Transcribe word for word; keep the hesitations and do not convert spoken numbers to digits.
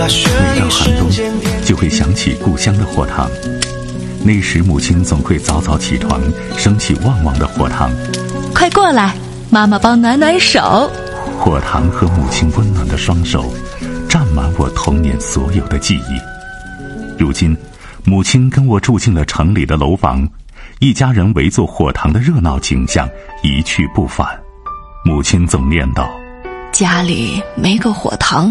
每到寒冬，就会想起故乡的火塘。那时母亲总会早早起床，升起旺旺的火塘。 快过来，妈妈帮暖暖手。 火塘和母亲温暖的双手，占满我童年所有的记忆。如今，母亲跟我住进了城里的楼房，一家人围坐火塘的热闹景象一去不返。母亲总念叨： 家里没个火塘，